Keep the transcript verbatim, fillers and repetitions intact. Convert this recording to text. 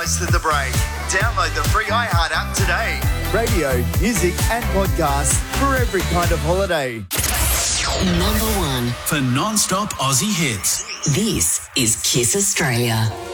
best of the break. Download the free iHeart app today. Radio, music and podcasts for every kind of holiday. Number one for non-stop Aussie hits. This is Kiss Australia.